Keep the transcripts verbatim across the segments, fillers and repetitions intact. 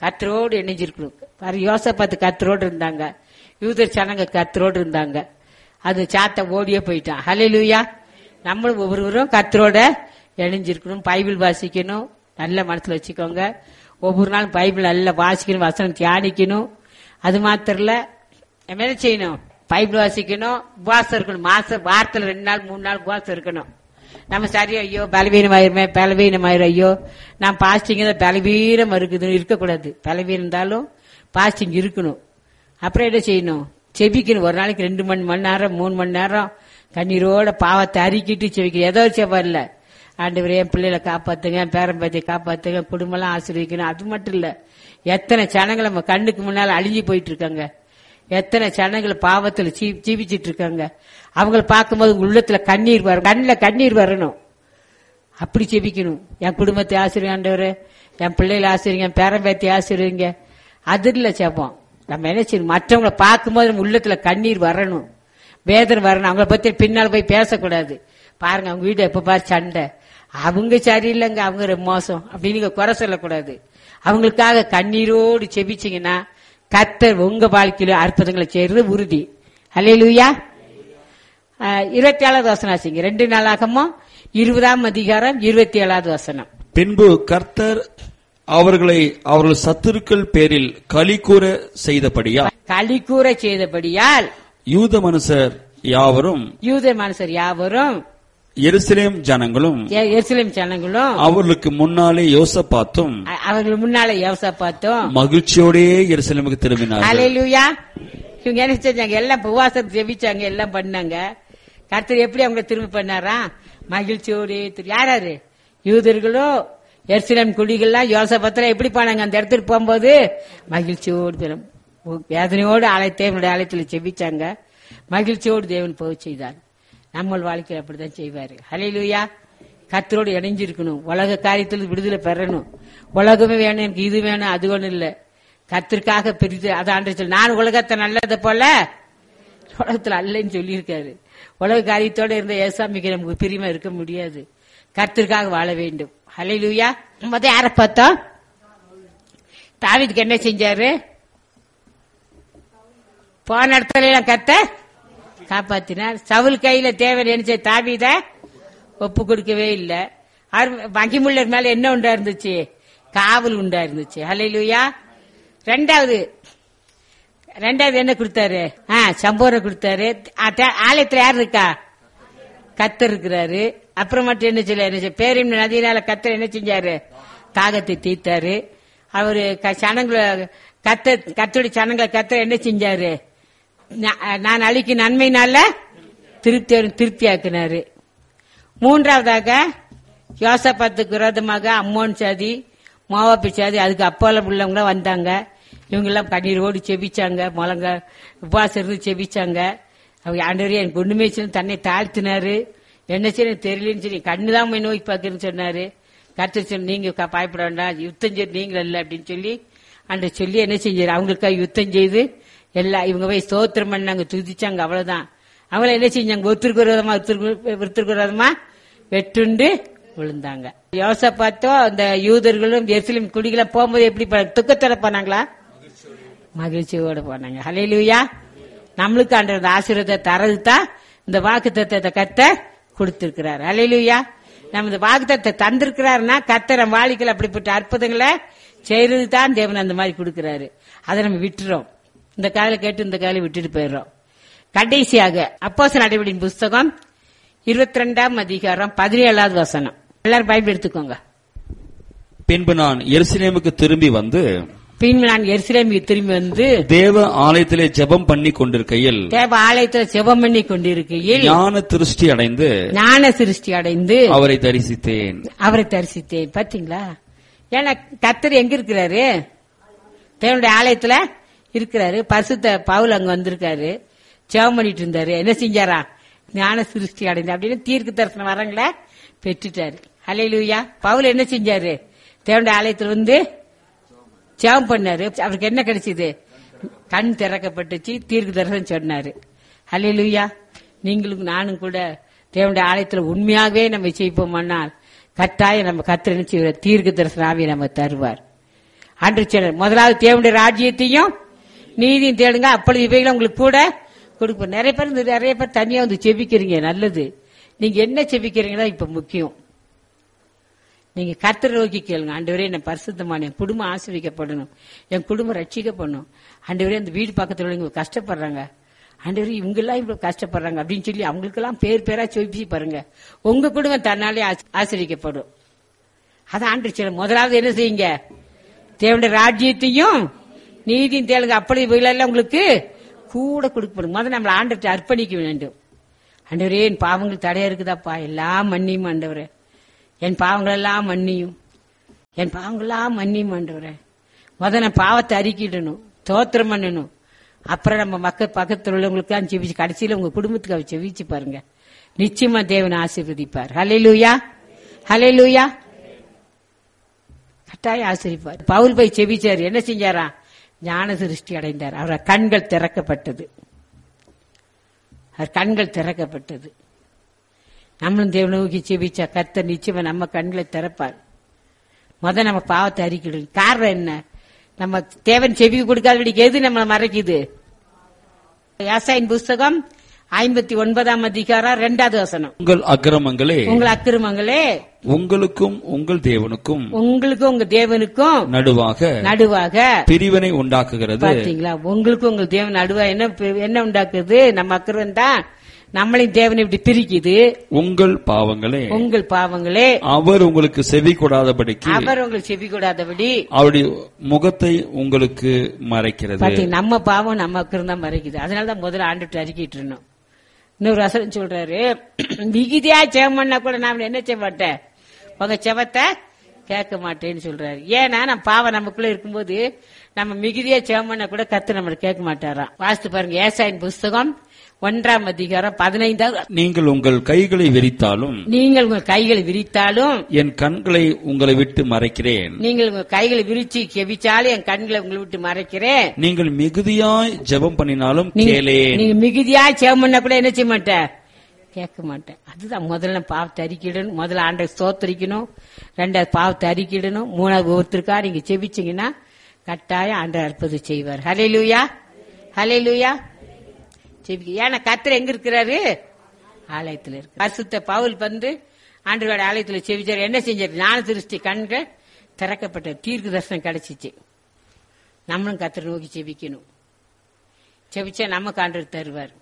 கத்தரோடு இணைஞ்சிருக்கணும். யோசபாத்து கத்தரோடு இருந்தாங்க, யூதர் ஜனங்க கத்தரோடு இருந்தாங்க. அது சாத்த ஓடியே போயிட்டான். ஹல்லேலூயா. நம்மளும் ஒவ்வொருவரும் கத்தரோட இணைஞ்சிருக்கணும். பைபிள் வாசிக்கணும், நல்ல மனசுல வச்சுக்கோங்க. ஒவ்வொரு நாளும் பைபிள் நல்லா வாசிக்கணும், வசனம் தியானிக்கணும். அது மாத்திரம் இல்ல, என்ன செய்யணும்? பைபிள் வாசிக்கணும், உபவாசம் இருக்கணும். மாசம் வாரத்துல ரெண்டு நாள் மூணு நாள் உபவாசம் இருக்கணும். நம்ம சரி ஐயோ பலவீனமாயிருமே பலவீனமாயிரும், ஐயோ நான் பாஸ்டிங் தான் பலவீனம் இருக்குது இருக்கக்கூடாது. பலவீனம் இருந்தாலும் பாஸ்டிங் இருக்கணும். அப்புறம் என்ன செய்யணும்? செபிக்கணும். ஒரு நாளைக்கு ரெண்டு மணி மணி நேரம் மூணு மணி நேரம் கண்ணீரோட பாவத்தை அறிக்கிட்டு செபிக்கணும். ஏதோ செவ்வாய் இல்ல, ஆண்டவரே என் பிள்ளைகளை காப்பாத்துங்க, பேரம்பேத்தையை காப்பாத்துங்க, குடும்பம்லாம் ஆசீர்வதிக்கணும். அது மட்டும் இல்ல, எத்தனை ஜனங்கள் நம்ம கண்ணுக்கு முன்னால அழிஞ்சு போயிட்டு இருக்காங்க, எத்தனை ஜனங்கள் பாவத்துல ஜீவிச்சிட்டு இருக்காங்க. அவங்களை பார்க்கும்போது உங்க உள்ளத்துல கண்ணீர் வரும், கண்ணில் கண்ணீர் வரணும். அப்படி செபிக்கணும். என் குடும்பத்தை ஆசீர்வதிங்க ஆண்டவரே, என் பிள்ளைகளை ஆசீர்வதிங்க, என் பேரம்பேத்தையை ஆசீர்வதிங்க. அது இல்ல செபம். நம்ம என்ன செய்யணும்? மற்றவங்களை பார்க்கும்போது நம்ம உள்ளத்துல கண்ணீர் வரணும், வேதனை வரணும். அவங்கள பத்தி பின்னால் போய் பேசக்கூடாது. பாருங்க அவங்க வீடு எப்ப பாரு சண்டை, அவங்க சரியில்லைங்க, அவங்க ரொம்ப மோசம் அப்படின்னு குறை சொல்லக்கூடாது. அவங்களுக்காக கண்ணீரோடு செபிச்சீங்கன்னா கர்த்தர் உங்க வாழ்க்கையில அற்புதங்களை செய்யறது உறுதி. அல்லேலூயா. இருபத்தி ஏழாவது வசனம் ஆச்சுங்க. ரெண்டு நாளாகமோ இருபதாம் அதிகாரம் இருபத்தி ஏழாவது வசனம். பின்பு கர்த்தர் அவர்களை அவர்கள் சத்துருக்கள் பேரில் களிகூற செய்தபடியால் களிகூற செய்தபடியால் யூத மனுஷர் யாவரும் யூத மனுஷர் யாவரும் எருசலேம் ஜனங்களும் எருசலேம் ஜனங்களும் அவர்களுக்கு முன்னாலே யோசபாத்தும் அவர்கள் முன்னாலே யோசபாத்தும் மகிழ்ச்சியோடே எருசலேமுக்கு திரும்பினார்கள். அல்லேலூயா. இவங்க என்ன செஞ்சாங்க? எல்லாம் உபவாசம் ஜெபிச்சாங்க, எல்லாம் பண்ணாங்க. கர்த்தர் எப்படி அவங்க திரும்ப பண்ணாரா? மகிழ்ச்சியோடே. யாராரு? யூதர்களும் எருசலேம் குடிகள்லாம் யோசபாத்துல எப்படி போனாங்க? அந்த இடத்துக்கு போகும்போது மகிழ்ச்சியோடு வேதனையோடு ஆலய தேவனுடைய ஆலயத்தில் ஜெபிச்சாங்க. மகிழ்ச்சியோடு தேவன் போக செய்தார். நம்ம வாழ்க்கையில் அப்படித்தான் செய்வாரு. ஹல்லேலூயா. கர்த்தரோடு இணைஞ்சிருக்கணும். உலக காரியத்தில் விடுதலை பெறணும். உலகமே வேணும், எனக்கு இது வேணும் அது ஒண்ணும் இல்ல. கர்த்தருக்காக பெரிது அதான் சொல்லி, நான் உலகத்தை நல்லதை போல உலகத்துல அல்லன்னு சொல்லியிருக்காரு. உலக காரியத்தோட இருந்த ஏசாமிக்கு நமக்கு பிரியமா இருக்க முடியாது. கர்த்தருக்காக வாழ வேண்டும். ஹல்லேலூயா. முத யார பார்த்தோம்? தாவீதுக்கு என்ன செஞ்சாரு? போன இடத்துல எல்லாம் கர்த்தர் காப்பாத்தினார். சவுல் கையில தேவை நினைச்ச தாவீத ஒப்பு கொடுக்கவே இல்லை. மகிமுள்ளர் மேல என்ன உண்டா இருந்துச்சு? காவல் உண்டா இருந்துச்சு. ஹல்லேலூயா. ரெண்டாவது ரெண்டாவது என்ன கொடுத்தாரு? சம்போரம் கொடுத்தாரு. ஆலயத்துல யார் இருக்கா? கர்த்தர் இருக்கிறாரு. அப்புறம் மட்டும் என்ன சொல்ல என்ன பேரின் நதியினால கர்த்தர் என்ன செஞ்சாரு? தாகத்தை தீர்த்தாரு. அவரு சனங்களை கர்த்தர் கர்த்தருடைய சனங்களை கர்த்தர் என்ன செஞ்சாரு? நான் அழிக்கு நன்மையினால திருப்தி திருப்தி ஆக்கினாரு. மூன்றாவதாக யோசபாத்துக்கு விரோதமாக அம்மோன் சாதி மோவாபு சாதி அதுக்கு அப்பால உள்ளவங்க வந்தாங்க. இவங்க எல்லாம் கண்ணீரோடு செபிச்சாங்க, முழங்க உபவாசம் இருந்து செபிச்சாங்க. அவங்க ஆண்டவரே எனக்கு ஒண்ணுமே சொல்லி தன்னை தாழ்த்தினாரு. என்ன செய்ய தெரியலன்னு சொல்லி கண்ணுதான் போய் நோய் பார்க்கன்னு சொன்னாரு. கர்த்தர் சொல்லி நீங்க பயப்பட வேண்டாம், யுத்தம் செய்து நீங்களும் இல்லை அப்படின்னு சொல்லி அன்று சொல்லி என்ன செஞ்சாரு? அவங்களுக்காக யுத்தம் செய்து எல்லாம் இவங்க போய் ஸ்தோத்திரம் பண்ணாங்க, துதிச்சாங்க. அவ்வளவுதான். அவங்கள என்ன செஞ்சாங்க? ஒருத்தருக்கு விரோதமா ஒருத்தருக்கு விரோதமா வெட்டுண்டு விழுந்தாங்க. யோசபாத்தோ அந்த யூதர்களும் எருசலேம் குடிகளும் போகும்போது எப்படி துக்கத்தோட போனாங்களா? மகிழ்ச்சியோட போனாங்க. ஹல்லேலூயா. நம்மளுக்கு அந்த ஆசீர்வாதத்தை தரதுதான் இந்த வாக்குத்தத்தத்தை கர்த்தர் கொடுத்திருக்கிறார். ஹல்லேலூயா. நம்ம இந்த வாக்குத்தத்தை தந்திருக்கிறாருன்னா கர்த்தர் நம்ம வாழ்க்கையில் அப்படிப்பட்ட அற்புதங்களை செய்யறது தான் தேவன் அந்த மாதிரி கொடுக்கிறாரு. அதை நம்ம விட்டுறோம். இந்த காலையில கேட்டு இந்த காலையில விட்டுட்டு போயிடுறோம். கடைசியாக அப்போஸ்தலர் நடவடிக்கையின் புஸ்தகம் இருபத்தி ரெண்டாம் அதிகாரம் பதினேழாவது வசனம். எல்லாரும் பைபிள் எடுத்துக்கோங்க. பின்பு நான் எருசலேமுக்கு திரும்பி வந்து பின்பு நான் எருசலேமுக்கு திரும்பி வந்து தேவ ஆலயத்திலே ஜெபம் பண்ணி கொண்டிருக்கையில் தேவ ஆலயத்தில் ஜெபம் பண்ணி கொண்டிருக்கையில் ஞான திருஷ்டி அடைந்து ஞான திருஷ்டி அடைந்து அவரை தரிசித்தேன் அவரை தரிசித்தேன். பாத்தீங்களா? ஏன்னா கர்த்தர் எங்க இருக்கிறாரு? தேவனுடைய ஆலயத்துல இருக்கிறாரு. பரிசுத்த பவுல் அங்க வந்திருக்காரு, ஜெபம் பண்ணிட்டு இருந்தாரு. என்ன செஞ்சாரா? ஞான சிருஷ்டி அடைந்து அப்படின்னு தீர்க்க தரிசனம் வரங்கள பெற்றுட்டாரு. ஹல்லேலூயா. பவுல் என்ன செஞ்சாரு? தேவனுடைய ஆலயத்தில் வந்து ஜெபம் பண்ணாரு. அவருக்கு என்ன கிடைச்சது? கண் திறக்கப்பட்டுச்சு, தீர்க்க தரிசனம் சொன்னாரு. ஹல்லேலூயா. நீங்களும் நானும் கூட தேவனுடைய ஆலயத்தில் உண்மையாகவே நம்ம செய்வோமானால் கட்டாயம் நம்ம கர்த்தர் என்ன செய்வார்? தீர்க்க தரிசன ஆவியை நம்ம தருவார். ஆண்டு சொல்ற முதலாவது தேவனுடைய ராஜ்யத்தையும் நீதியும் தேடுங்க, அப்பொழுது இவைகளை உங்களுக்கு கூட கொடுப்போம். நிறைய பேர் நிறைய பேர் தனியா வந்து செபிக்கிறீங்க, நல்லது. நீங்க என்ன செபிக்கிறீங்களோ இப்ப முக்கியம். நீங்க கர்த்தரை நோக்கி கேளுங்க. ஆண்டவரே என்ன பரிசுத்தமான என் குடும்பம் ஆசீர்வதிக்கப்படணும், என் குடும்பம் ரட்சிக்கப்படணும். ஆண்டவரே அந்த வீடு பக்கத்துல உள்ளவங்க கஷ்டப்படுறாங்க, ஆண்டவரே இவங்க எல்லாம் இவ்வளவு கஷ்டப்படுறாங்க அப்படின்னு சொல்லி அவங்களுக்கெல்லாம் பேர் பேரா செபிச்சு பாருங்க. உங்க குடும்பம் தன்னாலே ஆசீர்வதிக்கப்படும். அதான் ஆண்டு சொல்ல முதலாவது என்ன செய்யுங்க, தேவனுடைய ராஜ்யத்தையும் நீதியும் தேளுங்க, அப்படி இவைகளெல்லாம் உங்களுக்கு கூட கொடுக்கப்படும். முதல்ல நம்மளை ஆண்டவரை அர்ப்பணிக்க வேண்டும். ஆண்டவரே என் பாவங்கள் தடையா இருக்குதாப்பா, எல்லாம் மன்னியும் ஆண்டவரே, என் பாவங்கள் எல்லாம் மன்னியும், என் பாவங்கள் எல்லாம் மன்னியும் ஆண்டவரே. முதல்ல நான் பாவத்தை அறிக்கிடணும், தோத்திரம் பண்ணணும். அப்புறம் நம்ம மக்கள் பக்கத்தில் உள்ளவங்களுக்கு செவிச்சு கடைசியில உங்க குடும்பத்துக்கு அவர் செவிச்சு பாருங்க, நிச்சயமா தேவன் ஆசீர்வதிப்பார். ஹல்லேலூயா, ஹல்லேலூயா. கட்டாயம் ஆசீர்வதிப்பார். பவுல் போய் செவிச்சாரு, என்ன செஞ்சாரா, ஞான திருஷ்டி அடைந்தார். அவர் கண்கள் திறக்கப்பட்டது, அவர் கண்கள் திறக்கப்பட்டது. நம்மளும் தேவனை நோக்கி செபிச்சா கர்த்தர் நிச்சயமா நம்ம கண்களை திறப்பார். முத நம்ம பாவத்தை அறிக்கிடும். காரணம் என்ன, நம்ம தேவன் செவி கொடுக்காதபடி எது நம்மளை மறைக்குது? யாசாயின் புஸ்தகம் ஐம்பத்தி ஒன்பதாம் அதிகாரம் இரண்டாவது வசனம். உங்கள் அக்கிரமங்களே உங்கள் அக்கிரமங்களே உங்களுக்கும் உங்கள் தேவனுக்கும் உங்களுக்கும் உங்க தேவனுக்கும் நடுவாக நடுவாக பிரிவினை உண்டாக்குகிறது. பாத்தீங்களா, உங்களுக்கும் உங்க தேவன் நடுவா என்ன என்ன உண்டாக்குது? நம்ம அக்கிரம் தான் நம்மளையும் தேவனை இப்படி பிரிக்குது. உங்கள் பாவங்களே உங்கள் பாவங்களே அவர் உங்களுக்கு செவி கொடாதபடிக்கு அவர் உங்களுக்கு செவி கொடாதபடி அவருடைய முகத்தை உங்களுக்கு மறைக்கிறது. பாத்தீங்க, நம்ம பாவம் நம்ம அக்கிரம் தான் மறைக்குது. அதனாலதான் முதல்ல ஆண்டுட்டு அறிக்கிட்டு இருந்தோம். இன்னொரு வசனம் சொல்றாரு, மிகுதியா ஜெபம் பண்ணா கூட நான் என்ன செய்ய மாட்டேன், உங்க செவத்தை கேட்க மாட்டேன்னு சொல்றாரு. ஏன்னா நம்ம பாவம் நமக்குள்ள இருக்கும்போது நம்ம மிகுதியா ஜெபம் பண்ணா கூட கர்த்தர் நம்மள கேட்க மாட்டாராம். வாசித்து பாருங்க, ஏசாயின் புஸ்தகம் ஒன்றாம் அதிகாரம் பதினைந்தாவது. நீங்கள் உங்கள் கைகளை விரித்தாலும் நீங்கள் உங்கள் கைகளை விரித்தாலும் என் கண்களை உங்களை விட்டு மறைக்கிறேன். நீங்கள் உங்கள் கைகளை விரிச்சு கெவிச்சாலும் என் கண்களை உங்களை விட்டு மறைக்கிறேன். நீங்கள் மிகுதியாய் ஜெபம் பண்ணினாலும் கேளேன். நீங்க மிகுதியாய் ஜெபம் பண்ணா கூட என்ன செய்ய மாட்டேன், கேட்க மாட்டேன். அதுதான் முதல்ல பாவத்தை அறிக்கிடணும், முதல்ல ஆண்டை ஸ்தோத்திரிக்கணும், ரெண்டாவது பாவத்தை அறிக்கிடணும், மூணாவது ஒருத்தருக்கா நீங்க செபிச்சீங்கன்னா கட்டாயம் ஆண்டவர் அற்புதம் செய்வார். ஹல்லேலூயா, ஹல்லேலூயா. ஏன்னா கர்த்தர் எங்க இருக்கிறாரு, ஆலயத்தில் இருக்கு. பரிசுத்த பவுல் வந்து ஆண்டவரோட ஆலயத்தில் செவிச்சார். என்ன செஞ்சாரு, ஞான திருஷ்டி கண்கள் திறக்கப்பட்ட தீர்க்க தரிசனம் கிடைச்சிச்சு. நம்மளும் கர்த்தரை நோக்கி செபிக்கணும். செபிச்சா நமக்கு ஆண்டவர் தருவார்.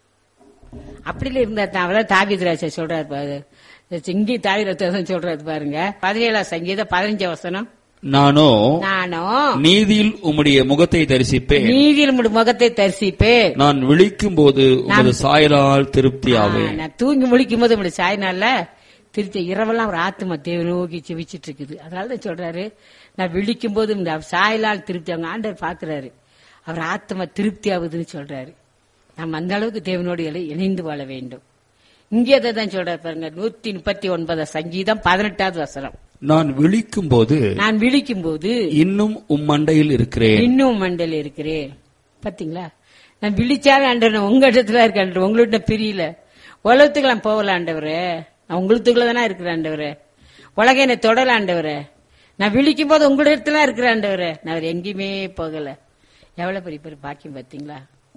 அப்படில இருந்தா தான் தாவீது ராஜா சொல்றாரு, இங்கேயும் தாவீது சொல்றாரு பாருங்க, பதினேழாம் சங்கீதம் பதினஞ்சாம் வசனம். நானோ நானோ நீதியில் உம்முடைய முகத்தை தரிசிப்பேன், நீதியில் உம்முடைய முகத்தை தரிசிப்பேன். நான் விழிக்கும் போது உமது சாயலால் திருப்தியாவேன். நான் தூங்கி முழிக்கும் போது உங்களுடைய சாயனால திருப்தி. இரவெல்லாம் ஒரு ஆத்மா தேவ நோக்கி செவிச்சிட்டு இருக்குது. அதனாலதான் சொல்றாரு, நான் விழிக்கும் போது இந்த சாயலால் திருப்தி. அவங்க ஆண்டவர் பாக்குறாரு, அவர் ஆத்மா திருப்தி ஆகுதுன்னு சொல்றாரு. நம்ம அந்த அளவுக்கு தேவனோடு இணைந்து வாழ வேண்டும். இங்கே தான் சொல்றாரு பாருங்க, நூத்தி முப்பத்தி ஒன்பதாம் சங்கீதம் பதினெட்டாவது வசனம். நான் விழிக்கும் போது நான் விழிக்கும் போது இன்னும் உம் மண்டையில் இருக்கிறேன், இன்னும் மண்டையில் இருக்கிறேன். பாத்தீங்களா, நான் விழிச்சாலும் ஆண்டவர் உங்க இடத்துல இருக்க, உங்கள்ட்ட பிரியல. உலகத்துக்கு நான் போகல ஆண்டவரே, நான் உங்களுக்குள்ள தானே இருக்கிற ஆண்டவரே. உலக என்னை தொடல ஆண்டவரே, நான் விழிக்கும் போது உங்க இடத்துல இருக்கிற ஆண்டவரே, நான் எங்கேயுமே போகல. எவ்வளவு பெரிய பெரிய பாக்கியம் பாத்தீங்களா.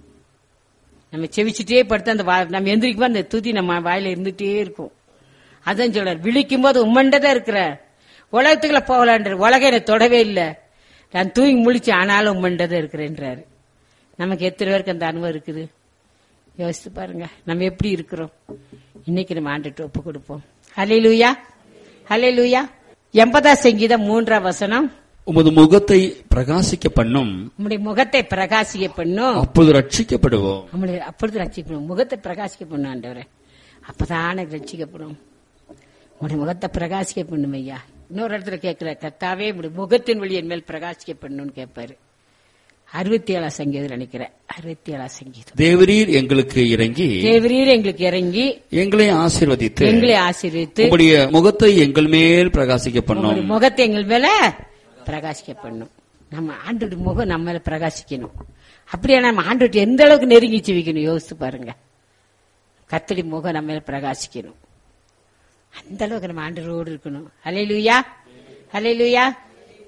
நம்ம செவிச்சுட்டே படுத்து அந்த நம்ம எந்திரிக்கும் அந்த துதி நம்ம வாயில இருந்துட்டே இருக்கும். அதான் சொல்றாரு, விழிக்கும் போது உம்மண்டதான் இருக்கிற, உலகத்துக்குள்ள போகலான்ற. உலகம் என்னை தொடவே இல்லை, நான் தூங்கி முழிச்சு ஆனாலும் உம்மண்டதான் இருக்கிறேன்றாரு. நமக்கு எத்தனை பேருக்கு அந்த அனுபவம் இருக்குது யோசித்து பாருங்க. நம்ம எப்படி இருக்கிறோம் இன்னைக்கு, நம்ம ஆண்டுட்டு ஒப்பு கொடுப்போம். ஹல்லேலூயா, ஹல்லேலூயா. எண்பதாம் சங்கீதம் மூன்றாம் வசனம். உமது முகத்தை பிரகாசிக்க பண்ணும், உம்முடைய முகத்தை பிரகாசிக்க பண்ணும், அப்பொழுது ரட்சிக்கப்படுவோம். நம்முடைய அப்பொழுது ரட்சிக்கணும். முகத்தை பிரகாசிக்க பண்ணும் ஆண்டவரே, அப்பதானே ரட்சிக்கப்படும். உடைய முகத்தை பிரகாசிக்க பண்ணும் ஐயா. இன்னொரு இடத்துல கேட்கிற, கர்த்தாவே உடைய முகத்தின் வழி என் மேல் பிரகாசிக்க பண்ணணும்னு கேட்பாரு. அறுபத்தி ஏழாம் சங்கீதம் நினைக்கிறேன், அறுபத்தி ஏழாம் சங்கீதம். தேவரீர் எங்களுக்கு இறங்கி தேவரீர் எங்களுக்கு இறங்கி எங்களை ஆசீர்வதித்து எங்களை ஆசீர்வதித்து உம்முடைய முகத்தை எங்கள் மேல் பிரகாசிக்க பண்ணும். முகத்தை எங்கள் மேல பிரகாசிக்க பண்ணும். நம்ம ஆண்டோட முகம் நம்ம மேல பிரகாசிக்கணும். அப்படியே நம்ம ஆண்டோட எந்த அளவுக்கு நெருங்கி செவிக்கணும் யோசித்து பாருங்க. கர்த்தருடைய முகம் நம்ம மேல பிரகாசிக்கணும். அந்த அளவுக்கு நம்ம ஆண்டவரோடு இருக்கணும். ஹல்லேலூயா, ஹல்லேலூயா.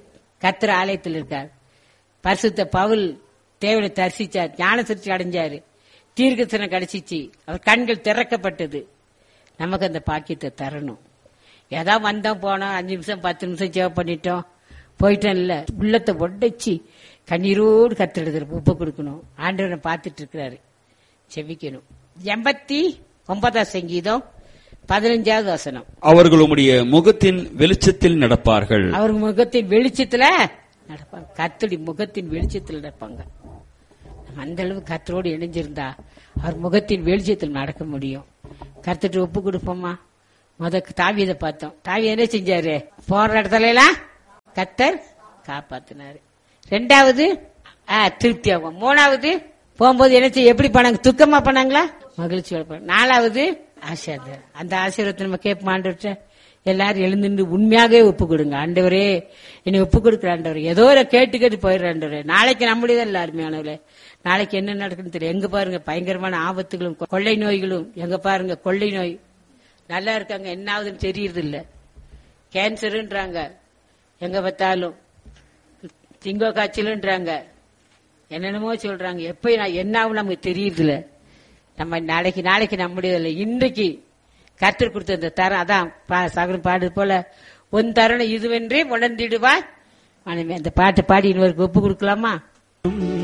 கர்த்தர் ஆலயத்தில் இருக்கார். பரிசுத்த பவுல் தேவனை தரிசிச்சார், ஞான சிருஷ்டி அடைஞ்சாரு, தீர்க்கதரிசனம் கிடைச்சிச்சு, அவர் கண்கள் திறக்கப்பட்டது. நமக்கு அந்த பாக்கியத்தை தரணும். ஏதா வந்தோம் போனோம், அஞ்சு நிமிஷம் பத்து நிமிஷம் சேவ் பண்ணிட்டோம் போயிட்டோம் இல்ல, உள்ளத்தை ஒடைச்சி கண்ணீரோடு கத்தெடுத்து உப்பு கொடுக்கணும். ஆண்டவனை பார்த்துட்டு இருக்கிறாரு, செவிக்கணும். எண்பத்தி ஒன்பதாம் சங்கீதம் பதினஞ்சாவது வசனம். அவர்கள் உம்முடைய முகத்தின் வெளிச்சத்தில் நடப்பார்கள். அவர் முகத்தின் வெளிச்சத்துல நடப்பாங்க. கர்த்தருடைய முகத்தின் வெளிச்சத்தில் நடப்பாங்க. அந்த அளவு கர்த்தரோடு இணைஞ்சிருந்தா அவர் முகத்தின் வெளிச்சத்தில் நடக்க முடியும். கர்த்தர் ஒப்பு கொடுப்போமா? முத தாவீதை பார்த்தோம். தாவீது என்ன செஞ்சாரு? போற இடத்துல எல்லாம் கர்த்தர் காப்பாத்தினாரு. ரெண்டாவது திருப்தி ஆகும். மூணாவது போகும்போது என்ன செய்ய, எப்படி பண்ணாங்க? துக்கமா பண்ணாங்களா? மகிழ்ச்சியோட பண்ணாங்க. நாலாவது ஆசீர்வாதம். அந்த ஆசீர்வாதத்தை நம்ம கேட்போம். ஆண்டவர்கிட்ட எல்லாரும் எழுந்து உண்மையாகவே ஒப்பு கொடுங்க. ஆண்டவரே என்னை ஒப்பு கொடுக்குற ஆண்டவர், ஏதோ ஒரு கேட்டு கேட்டு போயிடுற ஆண்டவரே. நாளைக்கு நம்மளுதான் எல்லாருமே ஆனவர்களே, நாளைக்கு என்ன நடக்குன்னு தெரியும். எங்க பாருங்க பயங்கரமான ஆபத்துகளும் கொள்ளை நோய்களும், எங்க பாருங்க கொள்ளை நோய் நல்லா இருக்காங்க, என்ன ஆகுதுன்னு தெரியறது இல்ல. கேன்சருன்றாங்க, எங்க பார்த்தாலும் திங்கோ காய்ச்சலுன்றாங்க, என்னென்னமோ சொல்றாங்க. எப்ப என்ன ஆகும் நமக்கு தெரியறது இல்ல. நம்ம நாளைக்கு நாளைக்கு நம்முடைய இன்றைக்கு கர்த்தர் கொடுத்த இந்த தரம், அதான் சகலம் பாடு போல உன் தருணம் இதுவென்றே உணர்ந்திடுவாய். அந்த பாட்டு பாடி இன்னொருக்கு ஒப்பு கொடுக்கலாமா?